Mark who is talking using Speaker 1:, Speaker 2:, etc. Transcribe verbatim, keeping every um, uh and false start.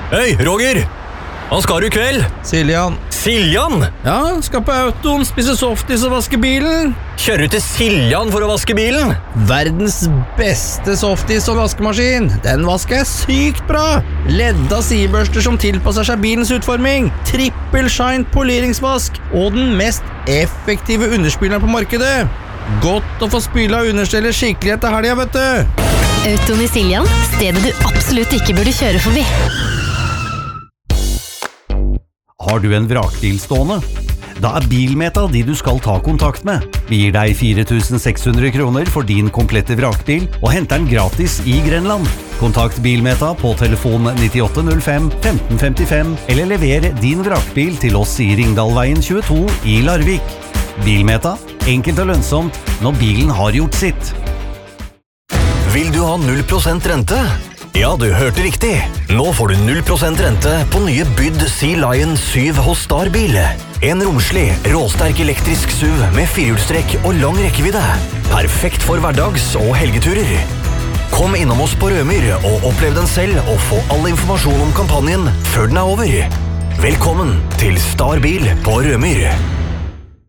Speaker 1: Hei, Roger! Hva skal du i kveld?
Speaker 2: Siljan.
Speaker 1: Siljan?
Speaker 2: Ja, skal på autoen, spise softis og vaske bilen.
Speaker 1: Kjører du til Siljan for å vaske bilen?
Speaker 2: Verdens beste softis og vaskemaskin. Den vasker jeg sykt bra. Ledda sidebørster som tilpasser seg bilens utforming. Trippel shine poleringsvask. Og den mest effektive underspyleren på markedet. Godt å få spyla understeller skikkelig etter helga, vet du.
Speaker 3: Autoen i Siljan, stedet du absolutt ikke burde kjøre forbi.
Speaker 4: Har du en vrakbil stående? Da er Bilmeta de du skal ta kontakt med. Vi gir deg fire tusen seks hundre kroner for din komplette vrakbil, og henter den gratis i Grenland. Kontakt Bilmeta på telefon nittiåtte null fem femten femtifem, eller lever din vrakbil til oss i Ringdalveien tjueto i Larvik. Bilmeta, enkelt og lønnsomt når bilen har gjort sitt.
Speaker 1: Vil du ha null prosent rente? Ja, du hørte riktig. Nå får du null prosent rente på nye bydd Sea Lion syv hos Starbil. En romslig, råsterk elektrisk S U V med firehjulstrekk og lang rekkevidde. Perfekt for hverdags- og helgeturer. Kom innom oss på Rømyr og opplev den selv og få all informasjon om kampanjen før den er over. Velkommen til Starbil på Rømyr.